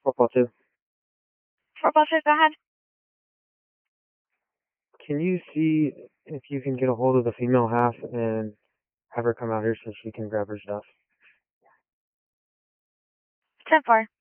Football too. 4+2, go ahead. Can you see if you can get a hold of the female half and have her come out here so she can grab her stuff? 10-4.